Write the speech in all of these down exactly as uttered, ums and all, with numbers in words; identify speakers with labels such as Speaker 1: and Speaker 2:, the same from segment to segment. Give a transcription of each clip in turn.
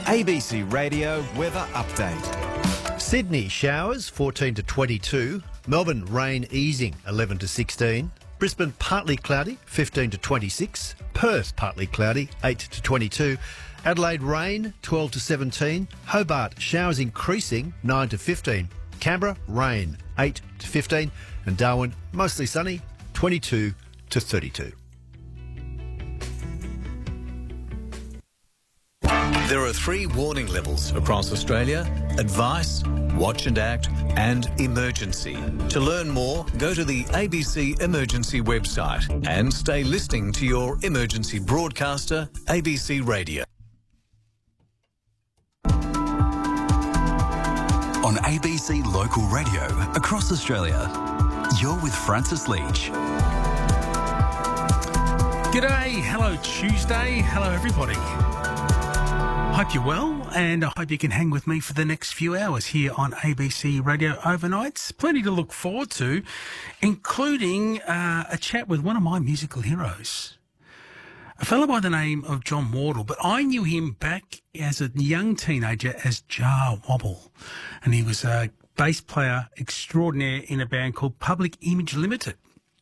Speaker 1: A B C Radio Weather Update.
Speaker 2: Sydney showers fourteen to twenty-two. Melbourne rain easing eleven to sixteen. Brisbane partly cloudy fifteen to twenty-six. Perth partly cloudy eight to twenty-two. Adelaide rain twelve to seventeen. Hobart showers increasing nine to fifteen. Canberra rain eight to fifteen. And Darwin mostly sunny twenty-two to thirty-two.
Speaker 3: There are three warning levels across Australia: advice, watch and act, and emergency. To learn more, go to the A B C Emergency website and stay listening to your emergency broadcaster, A B C Radio.
Speaker 4: On A B C Local Radio across Australia, you're with Francis Leach.
Speaker 5: G'day, hello Tuesday, hello everybody. Hope you're well, and I hope you can hang with me for the next few hours here on A B C Radio Overnights. Plenty to look forward to, including uh, a chat with one of my musical heroes, a fellow by the name of John Wardle, but I knew him back as a young teenager as Jar Wobble, and he was a bass player extraordinaire in a band called Public Image Limited.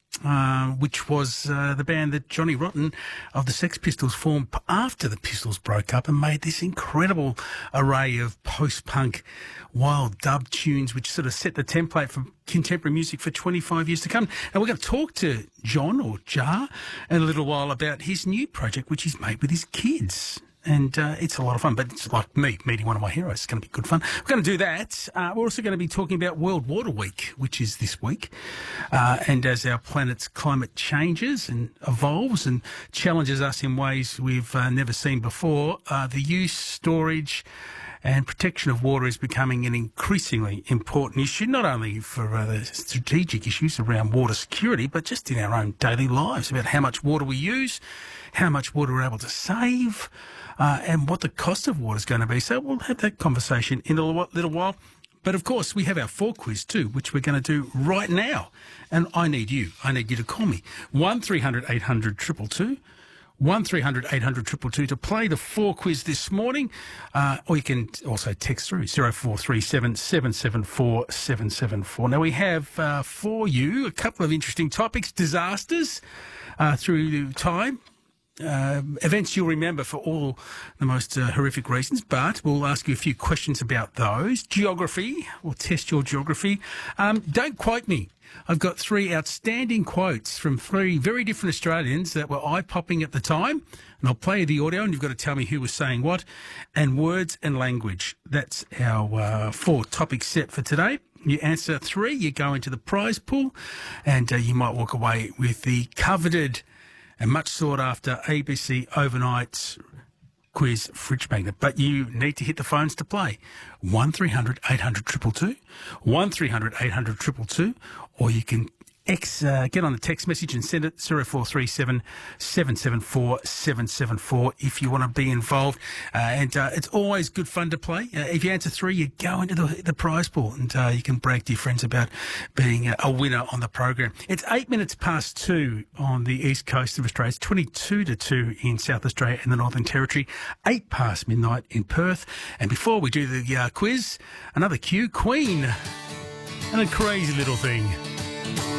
Speaker 5: Uh, which was uh, the band that Johnny Rotten of the Sex Pistols formed after the Pistols broke up and made this incredible array of post-punk wild dub tunes which sort of set the template for contemporary music for twenty-five years to come. And we're going to talk to John, or Jar, in a little while about his new project which he's made with his kids. And uh, it's a lot of fun, but it's like me meeting one of my heroes. It's going to be good fun. We're going to do that. Uh, we're also going to be talking about World Water Week, which is this week. Uh, and as our planet's climate changes and evolves and challenges us in ways we've uh, never seen before, uh, the use, storage and protection of water is becoming an increasingly important issue, not only for uh, the strategic issues around water security, but just in our own daily lives, about how much water we use, how much water we're able to save, Uh, and what the cost of water is going to be. So we'll have that conversation in a little while. But of course, we have our four quiz too, which we're going to do right now. And I need you. I need you to call me. one three hundred eight hundred two two two. one three hundred eight hundred two two two to play the four quiz this morning. Uh, or you can also text through zero four three seven seven seven four seven seven four. Now we have uh, for you a couple of interesting topics. Disasters uh, through time. Uh, events you'll remember for all the most uh, horrific reasons, but we'll ask you a few questions about those. Geography, we'll test your geography. Um, don't quote me. I've got three outstanding quotes from three very different Australians that were eye-popping at the time, and I'll play you the audio and you've got to tell me who was saying what. And words and language. That's our uh, four topic set for today. You answer three, you go into the prize pool, and uh, you might walk away with the coveted and much sought after A B C Overnight Quiz Fridge Magnet. But you need to hit the phones to play. one three hundred eight hundred two two two, one three hundred eight hundred two two two, or you can X, uh, get on the text message and send it zero four three seven seven seven four seven seven four if you want to be involved. Uh, and uh, it's always good fun to play. Uh, if you answer three, you go into the, the prize pool and uh, you can brag to your friends about being a, a winner on the program. It's eight minutes past two on the east coast of Australia. It's twenty-two to two in South Australia and the Northern Territory. Eight past midnight in Perth. And before we do the uh, quiz, another cue, Queen and a crazy little thing.